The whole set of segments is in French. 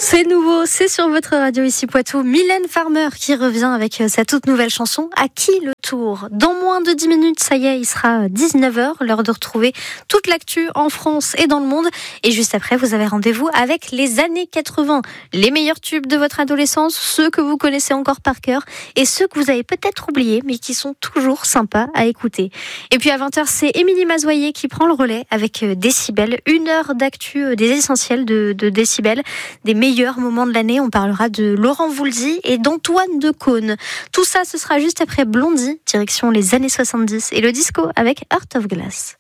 C'est nouveau, c'est sur votre radio ici Poitou. Mylène Farmer qui revient avec sa toute nouvelle chanson « À qui le tour ?» Dans moins de 10 minutes, ça y est, il sera 19h, l'heure de retrouver toute l'actu en France et dans le monde. Et juste après, vous avez rendez-vous avec les années 80. Les meilleurs tubes de votre adolescence, ceux que vous connaissez encore par cœur et ceux que vous avez peut-être oubliés mais qui sont toujours sympas à écouter. Et puis à 20h, c'est Émilie Mazoyer qui prend le relais avec Décibel. 1 heure d'actu des essentiels de Décibel, des meilleurs moments de l'année. On parlera de Laurent Voulzy et d'Antoine Decaune. Tout ça, ce sera juste après Blondie, direction les années 70 et le disco avec Heart of Glass.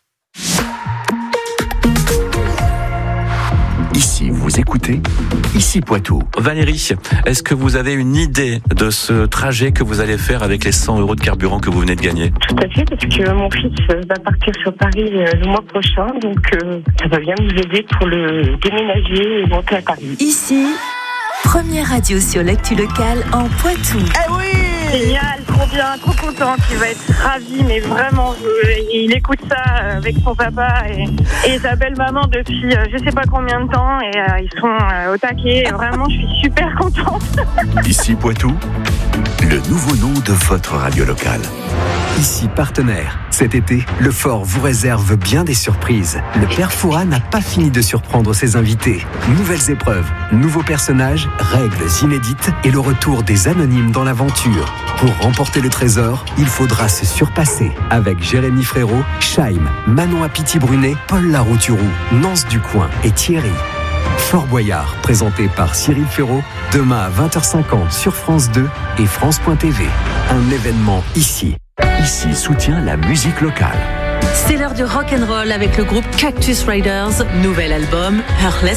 Ici, vous écoutez Ici Poitou. Valérie, est-ce que vous avez une idée de ce trajet que vous allez faire avec les 100 € de carburant que vous venez de gagner? Tout à fait, parce que mon fils va partir sur Paris le mois prochain, donc ça va bien nous aider pour le déménager et monter à Paris. Ici, première radio sur l'actu locale en Poitou. Eh oui! Génial, trop bien, trop content, il va être ravi, mais vraiment, il écoute ça avec son papa et sa belle-maman depuis je sais pas combien de temps, et ils sont au taquet, vraiment, je suis super contente. Ici Poitou, le nouveau nom de votre radio locale. Ici partenaire. Cet été, le Fort vous réserve bien des surprises. Le Père Fouras n'a pas fini de surprendre ses invités. Nouvelles épreuves, nouveaux personnages, règles inédites et le retour des anonymes dans l'aventure. Pour remporter le trésor, il faudra se surpasser. Avec Jérémy Frérot, Chaim, Manon Apiti-Brunet, Paul Larouturou, Nance Ducoing et Thierry. Fort Boyard, présenté par Cyril Ferraud, demain à 20h50 sur France 2 et France.tv. Un événement ici. Ici soutient la musique locale. C'est l'heure du rock'n'roll avec le groupe Cactus Riders. Nouvel album, Heartless.